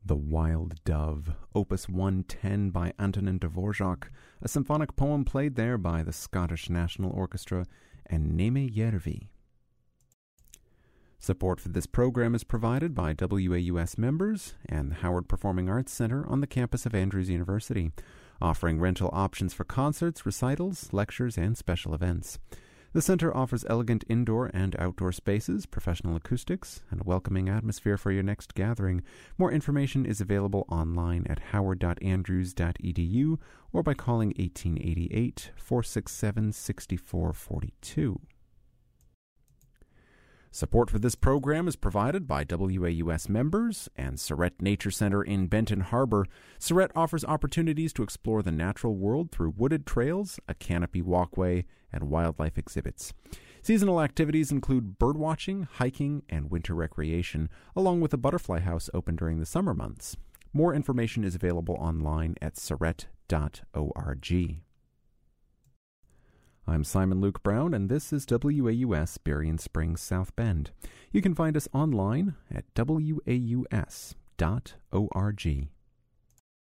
The Wild Dove, Opus 110 by Antonin Dvorak, a symphonic poem played there by the Scottish National Orchestra and Neme Järvi. Support for this program is provided by WAUS members and the Howard Performing Arts Center on the campus of Andrews University, offering rental options for concerts, recitals, lectures, and special events. The center offers elegant indoor and outdoor spaces, professional acoustics, and a welcoming atmosphere for your next gathering. More information is available online at howard.andrews.edu or by calling 1888-467-6442. Support for this program is provided by WAUS members and Surrett Nature Center in Benton Harbor. Surrett offers opportunities to explore the natural world through wooded trails, a canopy walkway, and wildlife exhibits. Seasonal activities include birdwatching, hiking, and winter recreation, along with a butterfly house open during the summer months. More information is available online at surrett.org. I'm Simon Luke Brown, and this is WAUS Berrien Springs South Bend. You can find us online at waus.org.